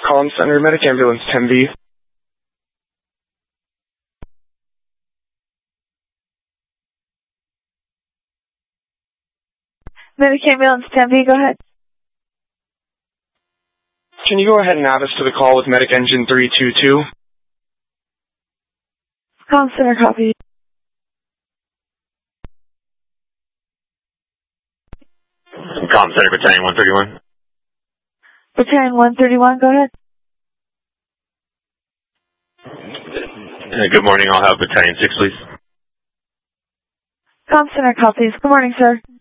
Collins Center, Medic Ambulance 10B. Medic Ambulance 10B, go ahead. Can you go ahead and nav us to the call with Medic Engine 322? Collins Center, copy. Collins Center, Battalion 131. Battalion 131, go ahead. Good morning, I'll have Battalion 6, please. Collins Center, copies. Good morning, sir.